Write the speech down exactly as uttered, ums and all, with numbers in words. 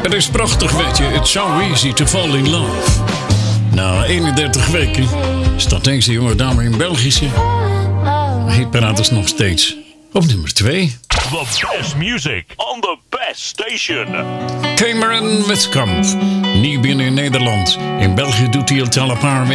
Het is prachtig, weet je. It's so easy to fall in love. Na eenendertig weken staat deze jonge dame in Belgische hitparaders nog steeds op nummer twee. The best music on the best station. Cameron Westkamp, nieuw binnen in Nederland. In België doet hij al een paar